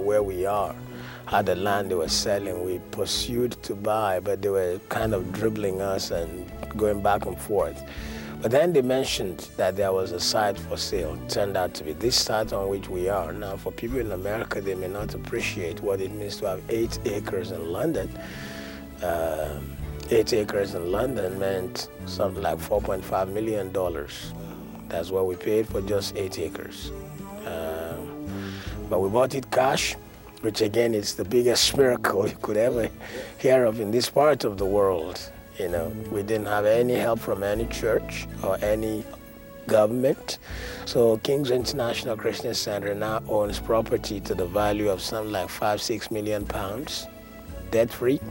where we are had the land they were selling. We pursued to buy, but they were kind of dribbling us and going back and forth. But then they mentioned that there was a site for sale. It turned out to be this site on which we are. Now, for people in America, they may not appreciate what it means to have 8 acres in London. 8 acres in London meant something like $4.5 million. That's what we paid for just 8 acres. But we bought it cash, which again is the biggest miracle you could ever hear of in this part of the world. You know, we didn't have any help from any church or any government. So King's International Christian Center now owns property to the value of something like £5-6 million, debt-free.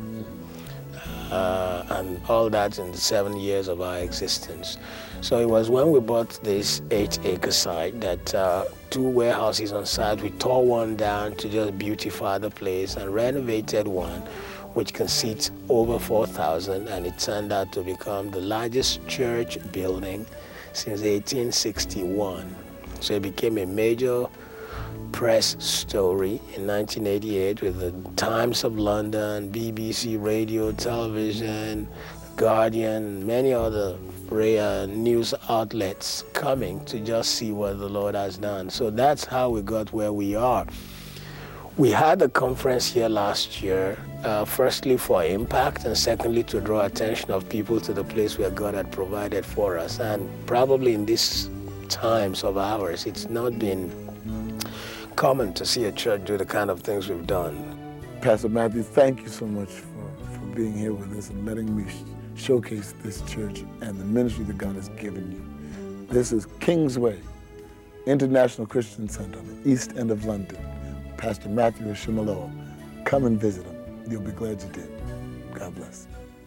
And all that in the 7 years of our existence. So it was when we bought this 8-acre site that 2 warehouses on site, we tore one down to just beautify the place and renovated one, which can seat over 4,000, and it turned out to become the largest church building since 1861. So it became a major press story in 1988 with the Times of London, BBC Radio, television, Guardian, many other news outlets coming to just see what the Lord has done. So that's how we got where we are. We had a conference here last year, firstly for impact, and secondly to draw attention of people to the place where God had provided for us. And probably in these times of ours, it's not been common to see a church do the kind of things we've done. Pastor Matthew, thank you so much for being here with us and letting me showcase this church and the ministry that God has given you. This is Kingsway International Christian Center on the East End of London. Pastor Matthew Ashimolowo. Come and visit him. You'll be glad you did. God bless.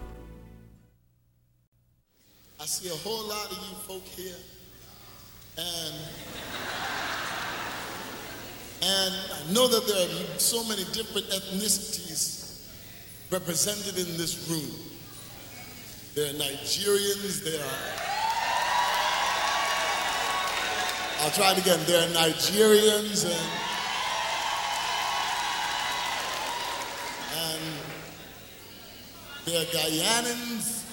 I see a whole lot of you folk here, and I know that there are so many different ethnicities represented in this room. There are Nigerians, I'll try it again. There are Nigerians and there are Guyanans,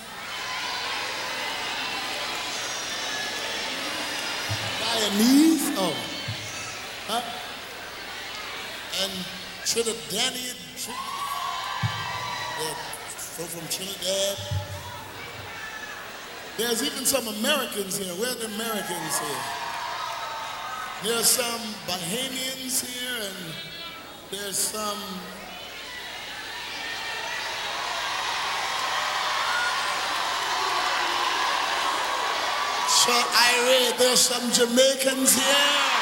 Guyanese, and Trinidadian, from Trinidad. There's even some Americans here. Where are the Americans here? There's some Bahamians here, and there's some Irish, there's some Jamaicans here.